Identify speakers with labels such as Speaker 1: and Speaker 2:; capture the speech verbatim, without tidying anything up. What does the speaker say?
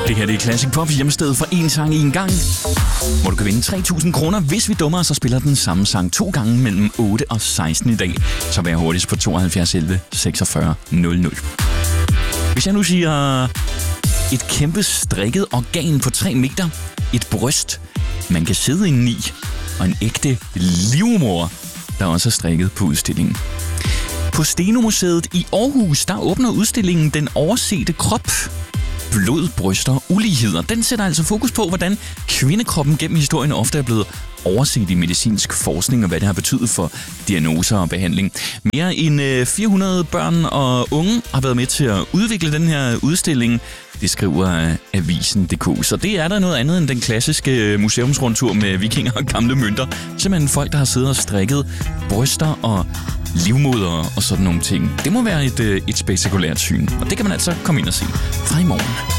Speaker 1: Det her det er Classic Pop, hjemsted for en sang i en gang, hvor du kan vinde tre tusind kroner. Hvis vi dummer, så spiller den samme sang to gange mellem otte og seksten i dag. Så vær hurtigst på tooghalvfjerds elleve seksogfyrre nul nul. Hvis jeg nu siger et kæmpe strikket organ på tre meter, et bryst, man kan sidde inde i, og en ægte livmor, der også er strikket på udstillingen. På Steno-museet i Aarhus, der åbner udstillingen Den oversete krop. Blod, bryster og uligheder. Den sætter altså fokus på, hvordan kvindekroppen gennem historien ofte er blevet overset i medicinsk forskning, og hvad det har betydet for diagnoser og behandling. Mere end fire hundrede børn og unge har været med til at udvikle den her udstilling. Det skriver avisen punktum d k. Så det er der noget andet end den klassiske museumsrundtur med vikinger og gamle mønter. Simpelthen folk, der har siddet og strikket bryster og livmoder og sådan nogle ting. Det må være et, et spektakulært syn, og det kan man altså komme ind og se fra i morgen.